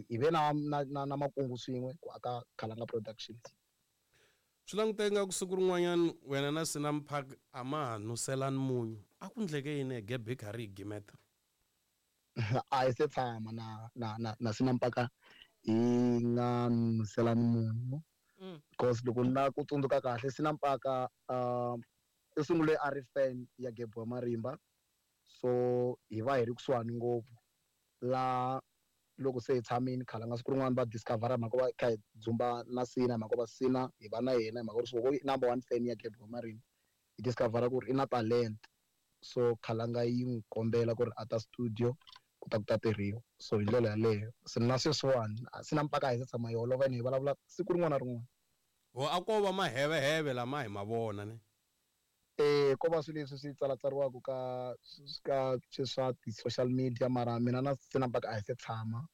ive na makungu swin'we ku aka Khalanga Productions. Swi languteka ku siku rin'wanyana wena na Sinam Park a ma ha nuselani munyu a ku ndleke yini Gap hi karhi hi gimeta? A hi se tshama na Sinam Park hi nga nuselani munyu because loko na ku tsundzuka kahle Sinam Park i sungule a ri fan ya Gap wa Marimba, so hi va hi ri kusuhani ngopfu la loko se hi tshamini Khalanga siku rin'wana va discovera mhaka va kha hi dzumba na Sina mhaka va Sina hi va na yena hi mhaka ku swi number 1 fan ya Gap wa Marimba, hi discovera ku ri i na talent, so Khalanga yi n'wi kombela ku ri a ta studio ku ta tirhiwa, so hi ndlela yaleyo na sweswiwani Sinam Park a hi se tshama hi holova hi vulavula siku rin'wana na rin'wana. A ko va maheveheve lama hi ma vona ne? Ko va swilo leswi swi tsalatsariwaka ka swa ti-social media, mara mina na Sinam Park a hi se tshama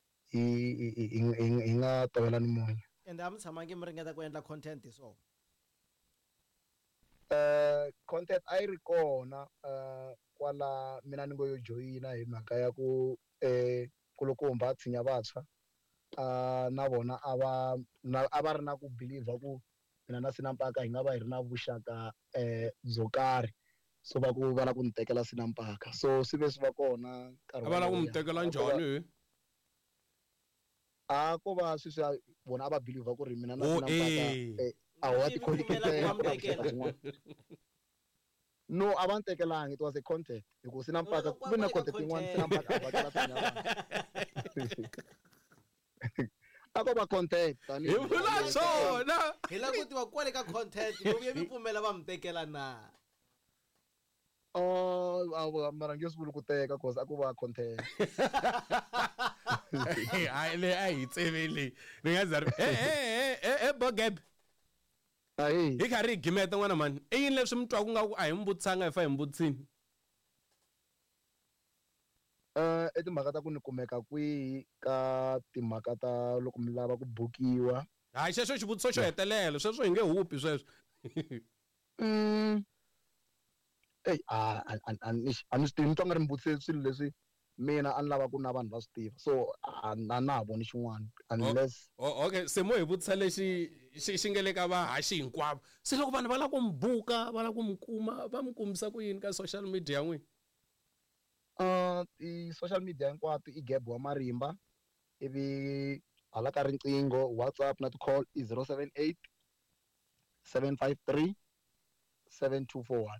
hi nga tovelani munyu. And a mi tshamangi mi ringeta ku endla content so? Content a yi ri kona kwala mina ni ngo yo joyina hi mhaka ya ku kulukumba tshinya vantshwa na vona a va ri na ku believe ku mina na Sinam Park hi nga va hi ri na vuxaka byo karhi, so va la ku ni tekela Sinam Park, so swi ve swi va kona nkarhi va la ku mi tekela njhani? Ko va sweswi vona a va believe ku ri mina na Sinam Park a wa ti no a va ni tekelanga, it was a content because Sinam Park ku ve na content yin'wana Sinam Park a va kala tshinya a ko va content tani hi vula swona hi la ku tiva kwale ka content mo vuye mi pfumela va mi tekela na? Mara nge swi vuli ku teka cause a ku va content. le a hi tseveli ni nga za Bogab hi karhi hi gimeta n'wana mani i yini leswi mi twa ku nga ku a hi mi vutisanga hi fa hi mi vutisini? I timhaka ta ku ni kumeka kwihi ka timhaka ta loko mi lava ku bukiwa. Hayi xexo xivutiso xo hetelela sweswo hi nge hupi sweswo. A ni swi tivi, ni twa nga ri mi vutise swilo leswi mina a ni lava ku na vanhu va swi tiva, so a na ha voni xin'wana unless okay se mo hi vutisa lexi xi nge le ka vahaxi hinkwavo, se loko vanhu va lava ku mi buka va lava ku mi kuma va mi kumisa ku yini ka social media ya n'wina? I-social media hinkwato i Gap wa Marimba, ivi hala ka riqingho WhatsApp na ti-call i 078 753 7241.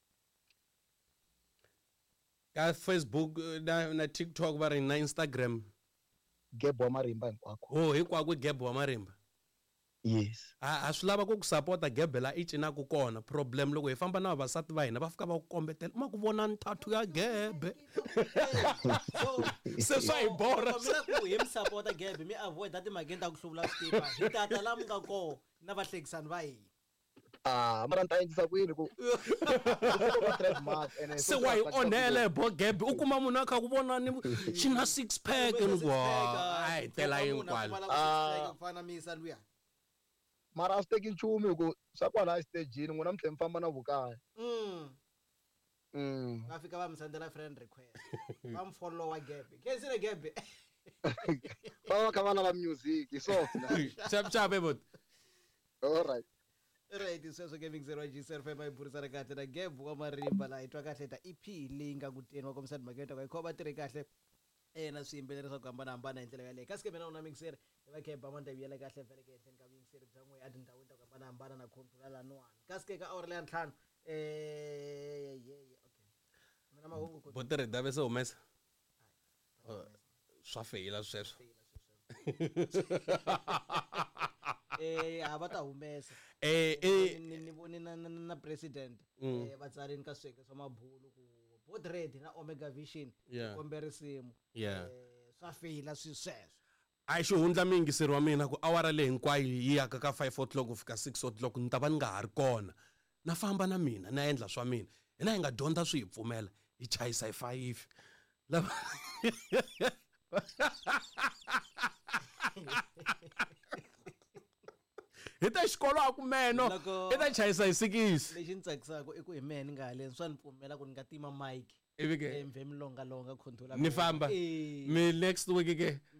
Ka Facebook na TikTok va ri na Instagram Gap wa Marimba hinkwako. Hinkwako Gap wa Marimba. Yes. A swi lava ku support Gap la i cinaka kona, problem loko hi famba na vavasati va hina va fika va ku kombetela ma ku vona nthatu ya Gap se swa hi bora mina ku hi mi support Gap mi avoid timhakeni ta ku hluvula swikipa hi tata la mi nga ko na vahlekisani va hina. Mara ni ta endlisa ku yini ku se wa hi onhele Gap u kuma munhu a kha ku vona ni xi na 6 pack ni ku hayi tela hinkwalo kufana misa luya. Mara a swi teki nchumu hi ku swa kwala estajini n'wina mi tlhe mi famba na vukaya. Va fika va mi sendela friend request va mi followa Gap ke sine Gap va kha va lava music hi soft chap ebot. All right. Right, sweswo gaming 0 G FM hi burisana kahle na Gap wa Marimba la hi twa kahle ta EP leyi nga ku teni wa komisani maketa ka ikhoba tirhi kahle na swiyimbeleri swa ku hambanahambana hi ndlela yaleyo kasi ke mina una mixer hi va kheba manta viyela kahle vele ke ehenhleni ka mixer bya n'we ya tindhawini ta ku hambanahambana na control lan'wani kasi ke ka awara leya ntlhanu okay mina mahungu ku botere dave se humesa swa feyila sweswo va ta humesa ni voni na president vatsarini ka sweke swa mabulu ku both red na Omega Vision kombe risimu swa feyila swi sweswo. A xi hundla mingiseri wa mina ku awara leyi hinkwayo yi yaka ka 5 o'clock ku fika 6 o'clock ni ta va ni nga ha ri kona, na famba na mina na endla swa mina hina hi nga dyondza swi hi pfumela hi chayisa hi 5 lava hi ta xikolo a kumeno i ta chayisa hi 6. Lexi ni tsakisaka i ku hi mehe ni nga haleni swa ni pfumela ku ni nga tima mic ivi ke emve mi longa control ni famba mi next week ke